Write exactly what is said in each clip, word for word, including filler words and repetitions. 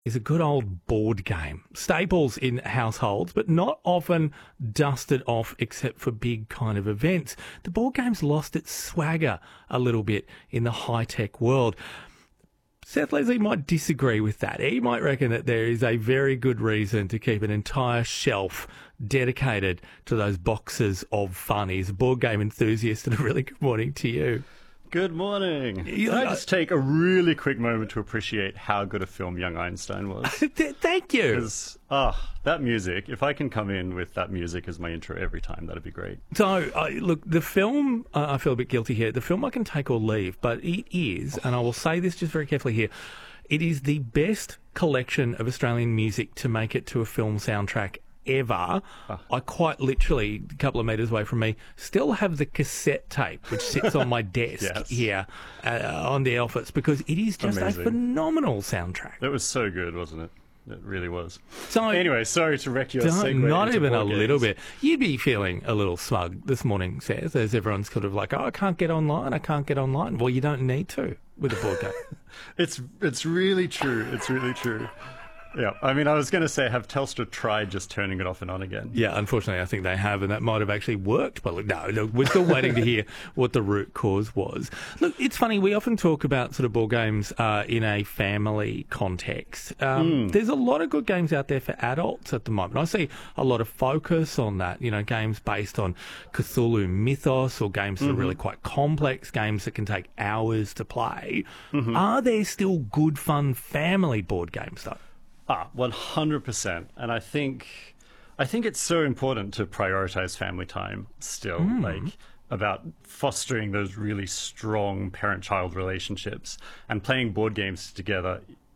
is a good old board game. Staples in households, but not often dusted off except for big kind of events. The board game's lost its swagger a little bit in the high-tech world. Seth Leslie might disagree with that. He might reckon that there is a very good reason to keep an entire shelf dedicated to those boxes of fun. He's a board game enthusiast, and a really good morning to you. Good morning. You- Can I just take a really quick moment to appreciate how good a film Young Einstein was? Th- Thank you. Because, ah, that music, if I can come in with that music as my intro every time, that'd be great. So, uh, look, the film, uh, I feel a bit guilty here. The film I can take or leave, but it is, and I will say this just very carefully here, it is the best collection of Australian music to make it to a film soundtrack ever. I quite literally, a couple of metres away from me, still have the cassette tape, which sits on my desk Yes. here uh, on the office, because it is just Amazing. a phenomenal soundtrack. That was so good, wasn't it? It really was. So, Anyway, sorry to wreck your Don't- segue not into even a board little games. bit. You'd be feeling a little smug this morning, Seth, as everyone's kind of like, oh, I can't get online, I can't get online. Well, you don't need to with a board game. It's, it's really true. It's really true. Yeah, I mean, I was going to say, have Telstra tried just turning it off and on again? Yeah, unfortunately, I think they have, and that might have actually worked. But look, no, look, we're still waiting to hear what the root cause was. Look, it's funny, we often talk about sort of board games uh, in a family context. Um, There's a lot of good games out there for adults at the moment. I see a lot of focus on that, you know, games based on Cthulhu mythos, or games that are really quite complex, games that can take hours to play. Are there still good, fun family board games, though? Ah, one hundred percent. And I think I think it's so important to prioritize family time still, like about fostering those really strong parent-child relationships. And playing board games together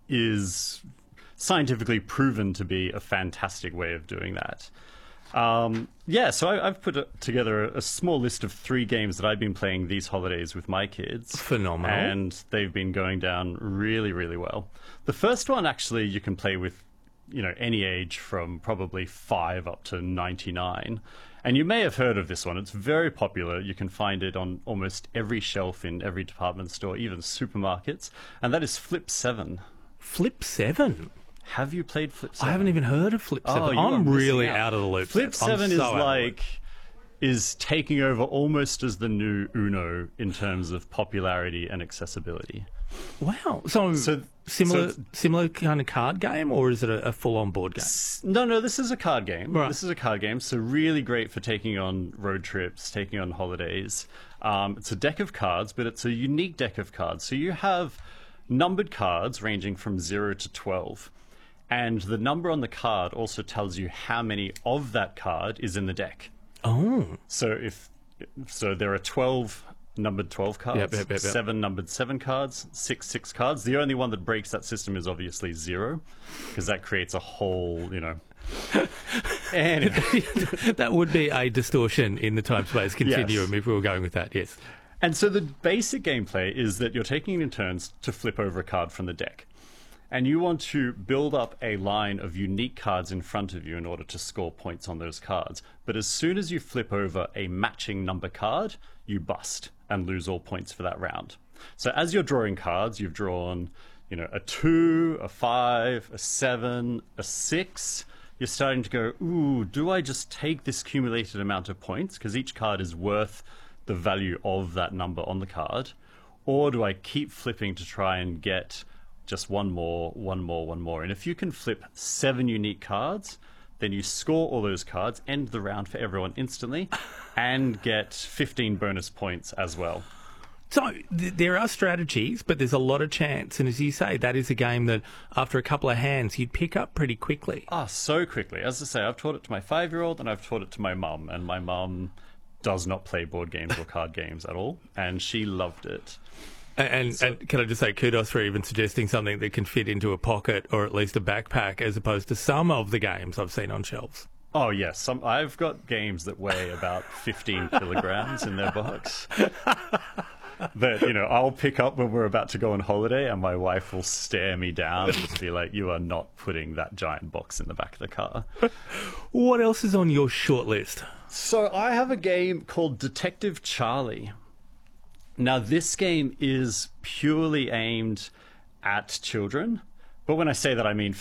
is scientifically proven to be a fantastic way of doing that. Um, yeah, so I, I've put a, together a, a small list of three games that I've been playing these holidays with my kids. Phenomenal. And they've been going down really, really well. The first one, actually, you can play with, you know, any age from probably five up to ninety-nine. And you may have heard of this one. It's very popular. You can find it on almost every shelf in every department store, even supermarkets. And that is Flip seven. Flip seven? Have you played Flip seven? I haven't even heard of Flip Oh, seven. you are I'm missing really out. out of the loop. Flip Seth. I'm seven so is out of the loop. like is taking over almost as the new Uno in terms of popularity and accessibility. Wow. So, So- similar, so- similar kind of card game, or is it a, a full-on board game? S- No, no, this is a card game. Right. This is a card game, so really great for taking on road trips, taking on holidays. Um, it's a deck of cards, but it's a unique deck of cards. So you have numbered cards ranging from zero to twelve. And the number on the card also tells you how many of that card is in the deck. Oh, So if so, there are twelve numbered twelve cards, Yep, yep, yep, yep. seven numbered seven cards, six six cards. The only one that breaks that system is obviously zero, because that creates a whole, you know. Anyway, that would be a distortion in the time-space continuum if we were going with that, yes. and so the basic gameplay is that you're taking it in turns to flip over a card from the deck. And you want to build up a line of unique cards in front of you in order to score points on those cards. But as soon as you flip over a matching number card, you bust and lose all points for that round. So as you're drawing cards, you've drawn, you know, a two, a five, a seven, a six. You're starting to go, ooh, do I just take this cumulated amount of points? Because each card is worth the value of that number on the card. Or do I keep flipping to try and get just one more, one more, one more? And if you can flip seven unique cards, then you score all those cards, end the round for everyone instantly, and get fifteen bonus points as well. So th- there are strategies, but there's a lot of chance. And as you say, that is a game that after a couple of hands, you'd pick up pretty quickly. Ah, so quickly. As I say, I've taught it to my five-year-old, and I've taught it to my mum, and my mum does not play board games or card games at all, and she loved it. And, and can I just say kudos for even suggesting something that can fit into a pocket or at least a backpack, as opposed to some of the games I've seen on shelves. Oh, yes. Some, I've got games that weigh about fifteen kilograms in their box. That, you know, I'll pick up when we're about to go on holiday, and my wife will stare me down and just be like, you are not putting that giant box in the back of the car. What else is on your short list? So I have a game called Detective Charlie. Now, this game is purely aimed at children, but when I say that, I mean